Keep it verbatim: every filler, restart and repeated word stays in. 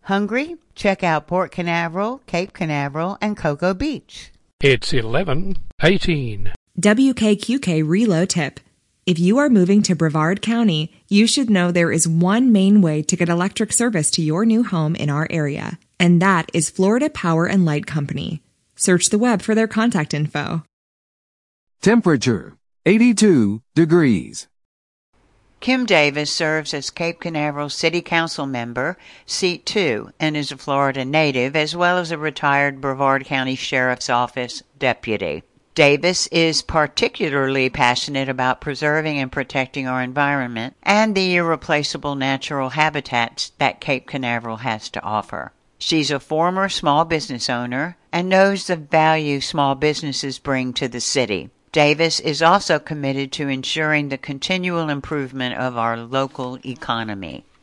Hungry? Check out Port Canaveral, Cape Canaveral, and Cocoa Beach. It's eleven eighteen. W K Q K Reload Tip. If you are moving to Brevard County, you should know there is one main way to get electric service to your new home in our area, and that is Florida Power and Light Company. Search the web for their contact info. Temperature, eighty-two degrees. Kim Davis serves as Cape Canaveral City Council member, Seat two, and is a Florida native, as well as a retired Brevard County Sheriff's Office deputy. Davis is particularly passionate about preserving and protecting our environment and the irreplaceable natural habitats that Cape Canaveral has to offer. She's a former small business owner and knows the value small businesses bring to the city. Davis is also committed to ensuring the continual improvement of our local economy.